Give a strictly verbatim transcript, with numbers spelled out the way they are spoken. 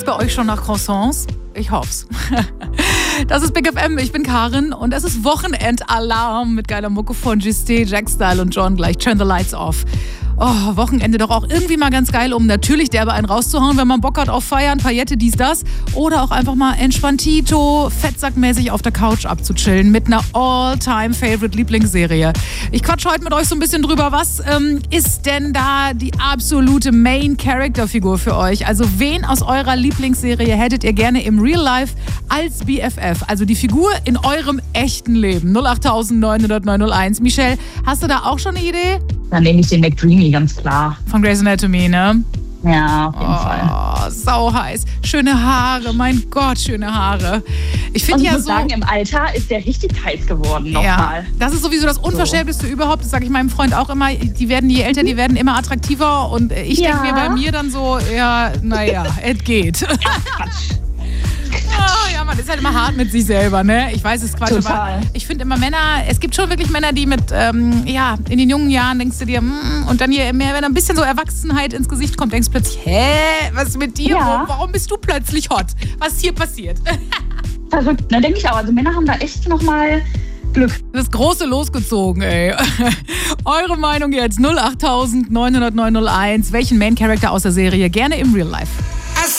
Riecht's bei euch schon nach Croissants? Ich hoff's. Das ist Big F M, ich bin Karin und es ist Wochenendalarm mit geiler Mucke von Justin, Jackstyle und John gleich. Turn the lights off. Oh, Wochenende doch auch irgendwie mal ganz geil, um natürlich derbe einen rauszuhauen, wenn man Bock hat auf Feiern, Paillette, dies, das. Oder auch einfach mal entspanntito, fettsackmäßig auf der Couch abzuchillen mit einer All-Time-Favorite-Lieblingsserie. Ich quatsch heute mit euch so ein bisschen drüber, was ähm, ist denn da die absolute Main-Character-Figur für euch? Also wen aus eurer Lieblingsserie hättet ihr gerne im Real Life als B F F? Also die Figur in eurem echten Leben. null acht neun null null neun null eins. Michelle, hast du da auch schon eine Idee? Dann nehme ich den McDreamy, ganz klar. Von Grey's Anatomy, ne? Ja, auf jeden oh, Fall. Sau heiß. Schöne Haare, mein Gott, schöne Haare. Ich finde Und ich ja muss so. sagen, im Alter ist der richtig heiß geworden nochmal. Ja, das ist sowieso das Unverschämteste so. überhaupt. Das sage ich meinem Freund auch immer. Die werden, je älter die werden, immer attraktiver. Und ich ja. denke mir bei mir dann so, ja, naja, es geht. Ja, Quatsch. Oh, ja, man ist halt immer hart mit sich selber, ne? Ich weiß, es ist Quatsch, Total. aber ich finde immer Männer, es gibt schon wirklich Männer, die mit, ähm, ja, in den jungen Jahren denkst du dir, mm, und dann je mehr, wenn ein bisschen so Erwachsenheit ins Gesicht kommt, denkst du plötzlich, hä, was ist mit dir? Ja. Warum bist du plötzlich hot? Was ist hier passiert? Verrückt, ne, denke ich auch. Also Männer haben da echt nochmal Glück. Das große losgezogen, ey. Eure Meinung jetzt null acht neun null null neun null eins. Welchen Main Character aus der Serie gerne im Real Life?